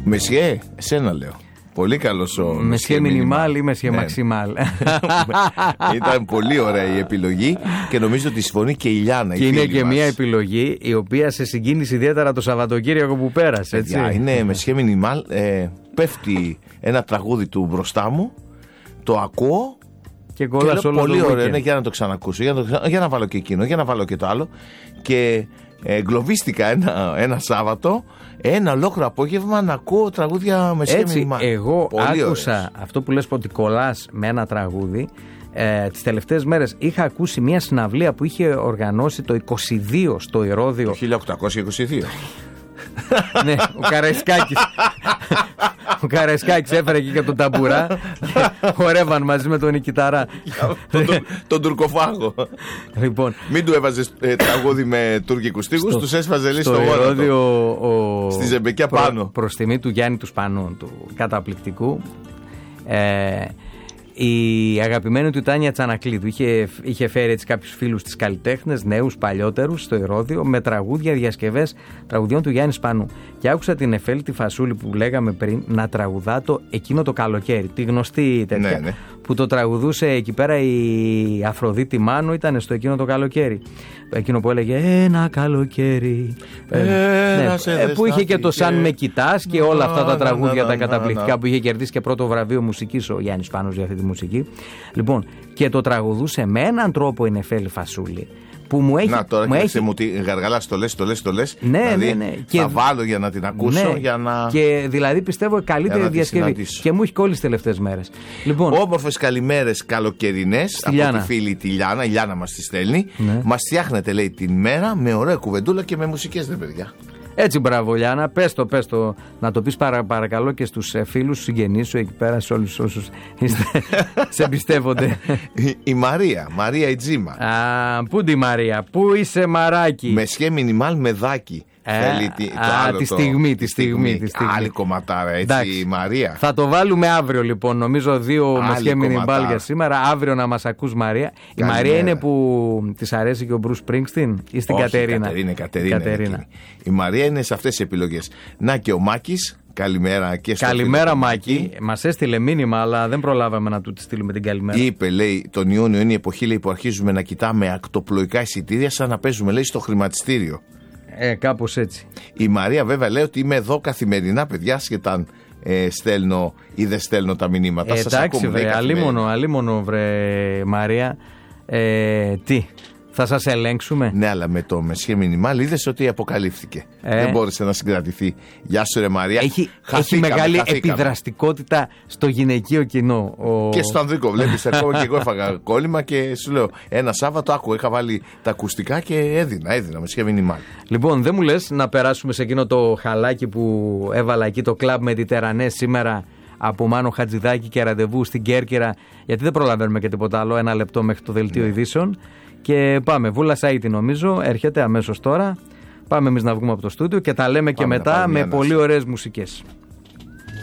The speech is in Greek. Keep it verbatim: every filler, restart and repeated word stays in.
Μεσιέ, εσένα λέω. Πολύ καλός ο Μεσιέ Μινιμάλ ή Μεσιέ Μαξιμάλ. Ήταν πολύ ωραία η επιλογή και νομίζω ότι συμφωνεί και η Λιάνα. Και είναι και μας. Μια επιλογή η οποία σε συγκίνησε ιδιαίτερα το Σαββατοκύριακο που πέρασε. Έτσι. Yeah, είναι Μεσιέ Μινιμάλ. Ε, πέφτει ένα τραγούδι του μπροστά μου, το ακούω και κολλάς όλο πολύ το ωραίο, ναι, για να το ξανακούσω, για να, το ξανα... για να βάλω και εκείνο, για να βάλω και το άλλο. Και εγκλωβίστηκα ένα, ένα Σάββατο, ένα ολόκληρο απόγευμα να ακούω τραγούδια Μεσιέ Μινιμάλ. Εγώ πολύ άκουσα ωραίες. Αυτό που λες ότι κολλάς με ένα τραγούδι. Ε, τις τελευταίες μέρες είχα ακούσει μια συναυλία που είχε οργανώσει το είκοσι δύο στο Ηρώδειο. Το χίλια οκτακόσια είκοσι δύο. Ναι, ο Καραϊσκάκης. Ο Καραϊσκάκης έφερε εκεί και τον ταμπουρά και χορεύαν μαζί με τον Νικηταρά. τον, τον, τον τουρκοφάγο. Λοιπόν, μην του έβαζες ε, τραγούδι με τουρκικούς στίχους, τους έσφαζε λίγο στο γόνατο. Στη ζεμπεκιά προ, πάνω. Προς τιμή του Γιάννη του Σπανού, του καταπληκτικού. Ε, η αγαπημένη του Τάνια Τσανακλίδου είχε, είχε φέρει έτσι κάποιους φίλους της καλλιτέχνες, νέους, παλιότερους, στο Ηρώδειο με τραγούδια, διασκευές τραγουδιών του Γιάννη Σπανού. Και άκουσα την Εφέλη τη Φασούλη που λέγαμε πριν να τραγουδά το εκείνο το καλοκαίρι. Τη γνωστή τέτοια. Ναι, ναι. Που το τραγουδούσε εκεί πέρα η Αφροδίτη Μάνου, ήταν στο εκείνο το καλοκαίρι. Εκείνο που έλεγε ένα καλοκαίρι. Ε, ναι, που είχε και το Σαν με κοιτάς και όλα αυτά τα τραγούδια τα καταπληκτικά που είχε κερδίσει και πρώτο βραβείο μουσικής ο Γιάννης Σπάνος για αυτή τη μουσική. Λοιπόν, και το τραγουδούσε με έναν τρόπο η Νεφέλη Φασούλη. Που μου έχει, να τώρα μου και έχει... μου τη γαργαλάς, το λες, το λες, το λες. Ναι, δηλαδή, ναι, ναι. Θα και... βάλω για να την ακούσω, ναι. για να... Και δηλαδή πιστεύω καλύτερη διασκευή. Και μου έχει κόλλει τελευταίες μέρες. Λοιπόν, όμορφες καλημέρες καλοκαιρινές από Λιάνα. τη φίλη τη Λιάνα. Η Λιάνα μας τη στέλνει. Ναι. Μας φτιάχνετε, λέει, την μέρα με ωραία κουβεντούλα και με μουσικές, δε παιδιά. Έτσι, μπράβο, Λιάνα. Πες το, πες το. Να το πεις παρα, παρακαλώ και στους ε, φίλους, στους συγγενείς σου εκεί πέρα, σε όλους όσους σε εμπιστεύονται. η, η Μαρία, Μαρία η Τζίμα. Α, πού είναι η Μαρία, πού είσαι μαράκι. Μεσιέ Μινιμάλ με δάκι. Ε, Θέλει τη, το α, άλλο τη το, στιγμή, τη στιγμή, τη στιγμή. Άλλη κομματάρα, έτσι, εντάξει, η Μαρία. Θα το βάλουμε αύριο, λοιπόν. Νομίζω δύο Μεσιέ Μινιμάλ για σήμερα. Αύριο να μας ακούς, Μαρία. Καλημέρα. Η Μαρία είναι που της αρέσει και ο Μπρους Σπρίνγκστιν ή στην Όχι, Κατερίνα. Κατερίνα, Κατερίνα, Κατερίνα. Η Μαρία είναι σε αυτές τις επιλογές. Να και ο Μάκης. Καλημέρα και στο καλημέρα, Μάκη. Μας έστειλε μήνυμα, αλλά δεν προλάβαμε να του τη στείλουμε την καλημέρα. Είπε, λέει, τον Ιούνιο είναι η εποχή, λέει, που αρχίζουμε να κοιτάμε ακτοπλοϊκά εισιτήρια σαν να παίζουμε, λέει, στο χρηματιστήριο. Ε, κάπως έτσι. Η Μαρία, βέβαια, λέει ότι είμαι εδώ καθημερινά, παιδιά, σχετά αν ε, στέλνω ή δεν στέλνω τα μηνύματα. Ε, σας εντάξει, ακούμε, βρε, αλίμονο, αλίμονο, βρε, Μαρία. Ε, τι. Θα σας ελέγξουμε. Ναι, αλλά με το Μεσιέ Μινιμάλ είδες ότι αποκαλύφθηκε. Ε. Δεν μπόρεσε να συγκρατηθεί. Γεια σου, ρε Μαρία. Έχει, χαθήκαμε, έχει μεγάλη χαθήκαμε. επιδραστικότητα στο γυναικείο κοινό. Ο... Και στο ανδρικό, βλέπεις. Ακόμα και εγώ έφαγα κόλλημα και σου λέω ένα Σάββατο άκου, είχα βάλει τα ακουστικά και έδινα, έδινα Μεσιέ Μινιμάλ. Λοιπόν, δεν μου λες να περάσουμε σε εκείνο το χαλάκι που έβαλα εκεί, το κλαμπ Mediterranee σήμερα από Μάνο Χατζηδάκη και ραντεβού στην Κέρκυρα, γιατί δεν προλαβαίνουμε και τίποτα άλλο. Ένα λεπτό μέχρι το δελτίο ναι. ειδήσεων. Και πάμε. Βούλα Σαΐτη νομίζω έρχεται αμέσως τώρα. Πάμε εμείς να βγούμε από το στούντιο και τα λέμε πάμε και μετά με πολύ ωραίες μουσικές.